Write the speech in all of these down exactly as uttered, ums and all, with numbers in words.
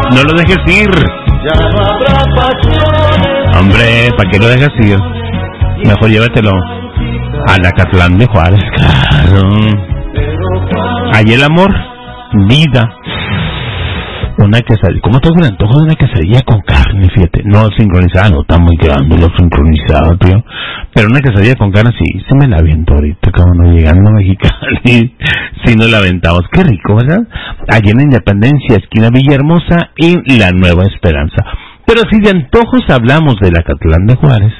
No lo dejes ir. Ya no habrá pasiones. Hombre, ¿para qué lo dejas ir? Mejor llévatelo a Acatlán de Juárez, claro. Allí el amor, vida. Una quesadilla. ¿Cómo tengo el antojo de una quesadilla con carne? Fíjate, no sincronizada, no está muy grande lo sincronizado, tío. Pero una quesadilla con carne sí, se me la aviento ahorita, como no llegando a Mexicali. Sí, nos la aventamos. Qué rico, ¿verdad? Allí en Independencia, esquina Villahermosa y La Nueva Esperanza. Pero si de antojos hablamos del Acatlán de Juárez,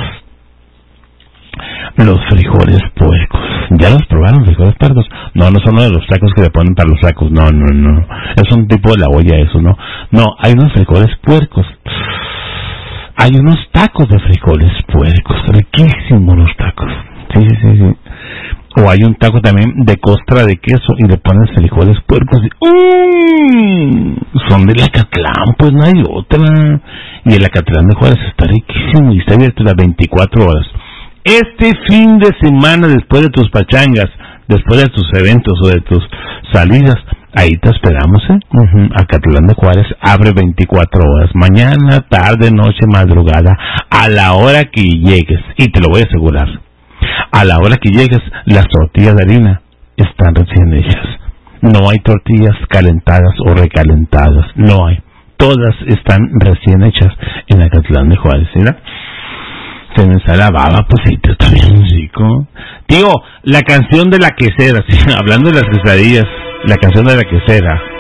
los frijoles puercos. ¿Ya los probaron, frijoles puercos? No, no son uno de los tacos que le ponen para los tacos. No, no, no. Es un tipo de la olla eso, ¿no? No, hay unos frijoles puercos. Hay unos tacos de frijoles puercos. Riquísimos los tacos. Sí, sí, sí, sí. O hay un taco también de costra de queso y le pones frijoles puercos. ¡Mmm! Son del Acatlán, pues no hay otra. Y el Acatlán de Juárez está riquísimo y está abierto las veinticuatro horas. Este fin de semana, después de tus pachangas, después de tus eventos o de tus salidas, ahí te esperamos, ¿eh? Uh-huh. Acatlán de Juárez abre veinticuatro horas, mañana, tarde, noche, madrugada, a la hora que llegues, y te lo voy a asegurar, a la hora que llegues, las tortillas de harina están recién hechas. No hay tortillas calentadas o recalentadas, no hay. Todas están recién hechas en Acatlán de Juárez, ¿verdad? Se me sale la baba, pues sí, está bien rico. Tío, la canción de la quesera, sí, hablando de las quesadillas, la canción de la quesera,